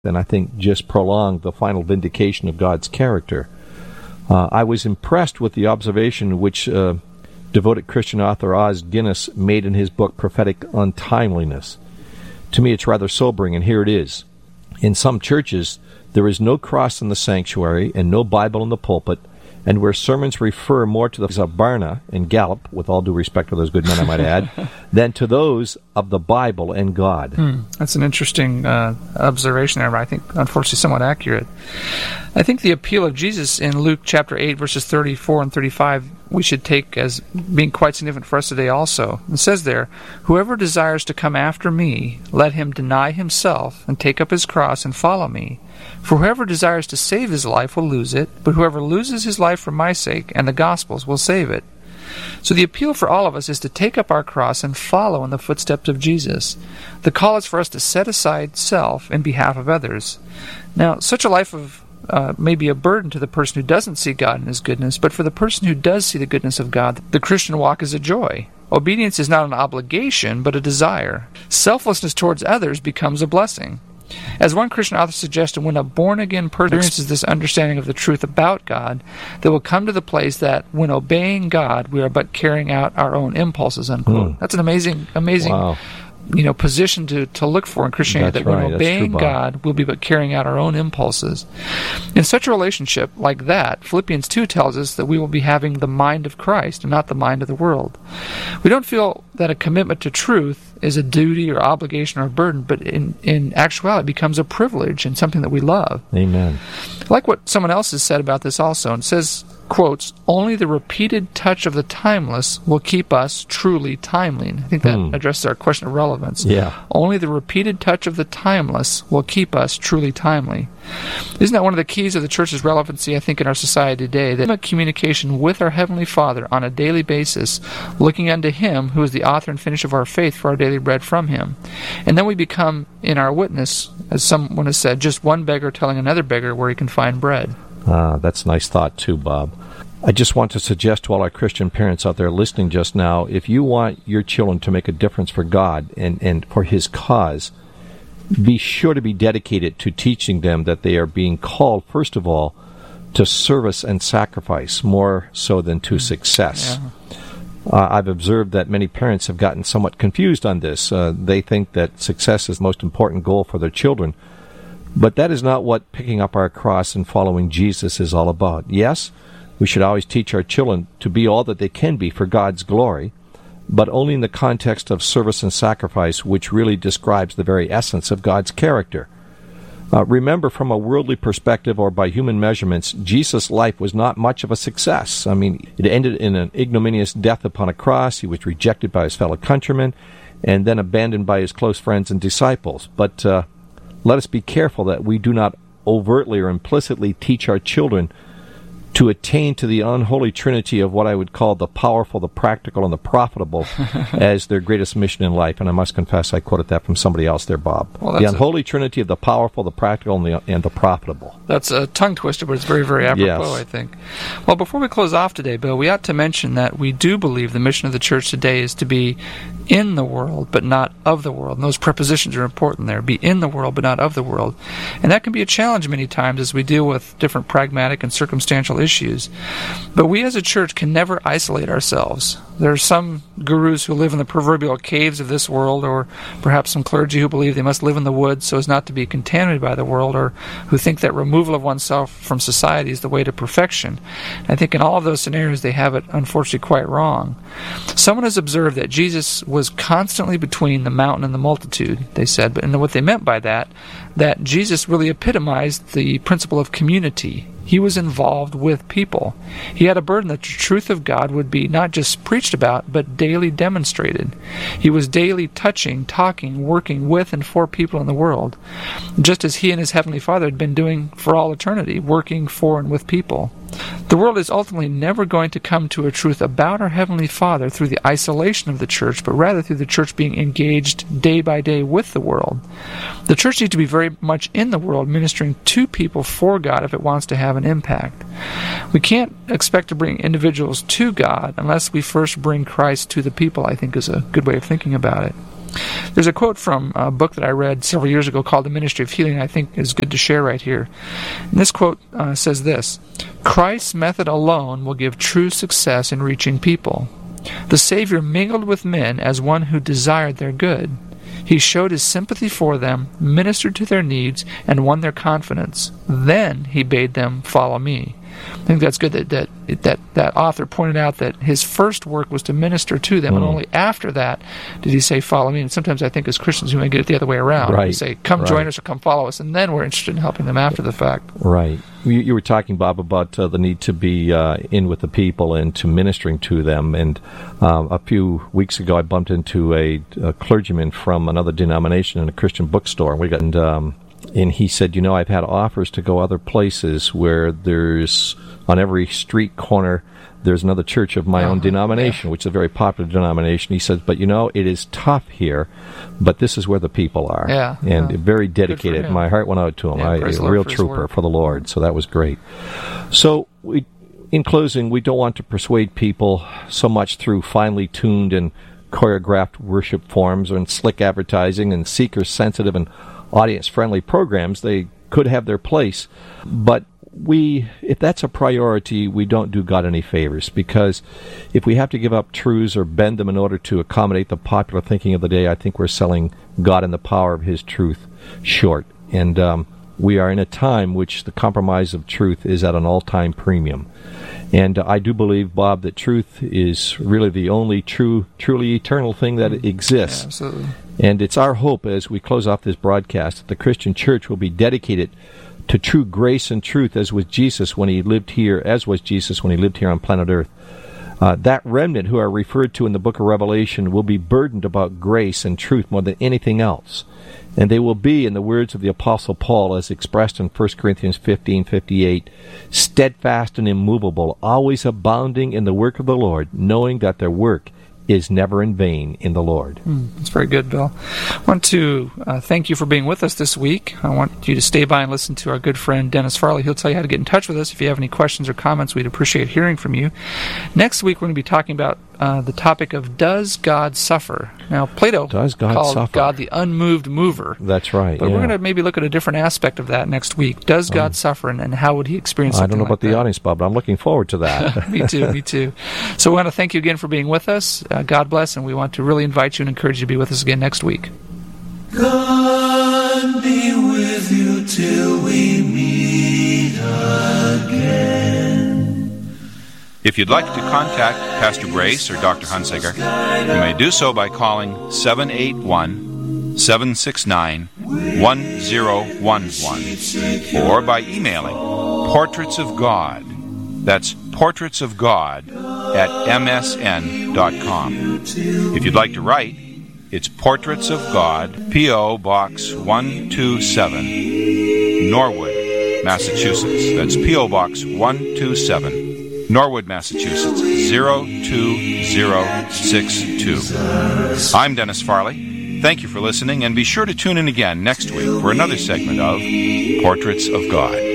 and I think just prolonged the final vindication of God's character. I was impressed with the observation which devoted Christian author Os Guinness made in his book Prophetic Untimeliness. To me, it's rather sobering, and here it is. In some churches, there is no cross in the sanctuary and no Bible in the pulpit, and where sermons refer more to those of Barna and Gallup, with all due respect to those good men I might add, than to those of the Bible and God. That's an interesting observation there, but I think, unfortunately, somewhat accurate. I think the appeal of Jesus in Luke chapter 8, verses 34 and 35, we should take as being quite significant for us today also. It says there, "Whoever desires to come after me, let him deny himself and take up his cross and follow me. For whoever desires to save his life will lose it, but whoever loses his life for my sake and the gospel's will save it." So the appeal for all of us is to take up our cross and follow in the footsteps of Jesus. The call is for us to set aside self in behalf of others. Now, such a life of may be a burden to the person who doesn't see God in His goodness, but for the person who does see the goodness of God, the Christian walk is a joy. Obedience is not an obligation, but a desire. Selflessness towards others becomes a blessing. As one Christian author suggested, when a born-again person experiences this understanding of the truth about God, they will come to the place that when obeying God, we are but carrying out our own impulses, unquote. That's an amazing wow. Position to look for in Christianity. That's that when obeying God, we'll be but carrying out our own impulses. In such a relationship like that, Philippians 2 tells us that we will be having the mind of Christ and not the mind of the world. We don't feel that a commitment to truth is a duty or obligation or a burden, but in actuality it becomes a privilege and something that we love. Amen. I like what someone else has said about this also, and says, quotes, "Only the repeated touch of the timeless will keep us truly timely." And I think that addresses our question of relevance. Yeah. Only the repeated touch of the timeless will keep us truly timely. Isn't that one of the keys of the church's relevancy, I think, in our society today? That communication with our Heavenly Father on a daily basis, looking unto Him who is the author and finisher of our faith for our daily bread from Him. And then we become, in our witness, as someone has said, just one beggar telling another beggar where he can find bread. That's a nice thought too, Bob. I just want to suggest to all our Christian parents out there listening just now, if you want your children to make a difference for God and for His cause, be sure to be dedicated to teaching them that they are being called, first of all, to service and sacrifice, more so than to success. Yeah. I've observed that many parents have gotten somewhat confused on this. They think that success is the most important goal for their children. But that is not what picking up our cross and following Jesus is all about. Yes, we should always teach our children to be all that they can be for God's glory, but only in the context of service and sacrifice, which really describes the very essence of God's character. Remember, from a worldly perspective or by human measurements, Jesus' life was not much of a success. I mean, it ended in an ignominious death upon a cross. He was rejected by His fellow countrymen and then abandoned by His close friends and disciples. But let us be careful that we do not overtly or implicitly teach our children to attain to the unholy trinity of what I would call the powerful, the practical, and the profitable as their greatest mission in life. And I must confess, I quoted that from somebody else there, Bob. Well, the unholy trinity of the powerful, the practical, and the profitable. That's a tongue twister, but it's very, very apropos, I think. Well, before we close off today, Bill, we ought to mention that we do believe the mission of the church today is to be in the world, but not of the world. And those prepositions are important there. Be in the world, but not of the world. And that can be a challenge many times as we deal with different pragmatic and circumstantial issues. But we as a church can never isolate ourselves. There are some gurus who live in the proverbial caves of this world, or perhaps some clergy who believe they must live in the woods so as not to be contaminated by the world, or who think that removal of oneself from society is the way to perfection. I think in all of those scenarios they have it unfortunately quite wrong. Someone has observed that Jesus was constantly between the mountain and the multitude, they said, and what they meant by that Jesus really epitomized the principle of community. He was involved with people. He had a burden that the truth of God would be not just preached about, but daily demonstrated. He was daily touching, talking, working with and for people in the world, just as He and His Heavenly Father had been doing for all eternity, working for and with people. The world is ultimately never going to come to a truth about our Heavenly Father through the isolation of the church, but rather through the church being engaged day by day with the world. The church needs to be very much in the world, ministering to people for God if it wants to have an impact. We can't expect to bring individuals to God unless we first bring Christ to the people, I think is a good way of thinking about it. There's a quote from a book that I read several years ago called The Ministry of Healing I think is good to share right here. And this quote says this: Christ's method alone will give true success in reaching people. The Savior mingled with men as one who desired their good. He showed his sympathy for them, ministered to their needs, and won their confidence. Then he bade them follow me. I think that's good that author pointed out that his first work was to minister to them, and only after that did he say, follow me. And sometimes I think as Christians we may get it the other way around. Right. We say, come join us or come follow us, and then we're interested in helping them after the fact. Right. You were talking, Bob, about the need to be in with the people and to ministering to them. And a few weeks ago I bumped into a clergyman from another denomination in a Christian bookstore, and he said, I've had offers to go other places where there's, on every street corner, there's another church of my own denomination, which is a very popular denomination. He says, but it is tough here, but this is where the people are. Yeah. And very dedicated. My heart went out to him. A real trooper for the Lord. So that was great. So in closing, we don't want to persuade people so much through finely tuned and choreographed worship forms and slick advertising and seeker-sensitive and audience-friendly programs. They could have their place, but if that's a priority, we don't do God any favors, because if we have to give up truths or bend them in order to accommodate the popular thinking of the day, I think we're selling God and the power of His truth short. And we are in a time which the compromise of truth is at an all-time premium. And I do believe, Bob, that truth is really the only truly eternal thing that exists. Yeah, absolutely. And it's our hope as we close off this broadcast that the Christian church will be dedicated to true grace and truth as was Jesus when he lived here on planet Earth. That remnant who are referred to in the book of Revelation will be burdened about grace and truth more than anything else. And they will be, in the words of the Apostle Paul, as expressed in 1 Corinthians 15:58, steadfast and immovable, always abounding in the work of the Lord, knowing that their work is never in vain in the Lord. That's very good, Bill. I want to thank you for being with us this week. I want you to stay by and listen to our good friend Dennis Farley. He'll tell you how to get in touch with us. If you have any questions or comments, we'd appreciate hearing from you. Next week, we're going to be talking about the topic of Does God Suffer? Now, Plato called God the unmoved mover. That's right. But we're going to maybe look at a different aspect of that next week. Does God suffer, and how would he experience something I don't know about the audience, Bob, but I'm looking forward to that. Me too. So we want to thank you again for being with us. God bless, and we want to really invite you and encourage you to be with us again next week. God be with you till we meet again. If you'd like to contact Pastor Brace or Dr. Hunsaker, you may do so by calling 781-769-1011 or by emailing Portraits of God. That's Portraits of God at msn.com. If you'd like to write, it's Portraits of God, P.O. Box 127, Norwood, Massachusetts. That's P.O. Box 127. Norwood, Massachusetts, 02062. I'm Dennis Farley. Thank you for listening, and be sure to tune in again next week for another segment of Portraits of God.